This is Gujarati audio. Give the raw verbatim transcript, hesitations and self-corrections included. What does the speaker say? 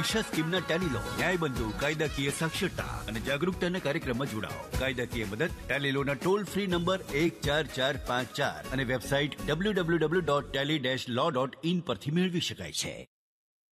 દિશા સ્કીમના ટેલી લો, ન્યાયબંધુ કાયદાકીય સાક્ષરતા અને જાગરૂકતાના કાર્યક્રમમાં જોડાઓ. કાયદાકીય મદદ ટેલી લોના ટોલ ફ્રી નંબર એક ચાર ચાર પાંચ ચાર અને website W W W dot Tally dash law dot in પરથી મેળવી શકાય છે.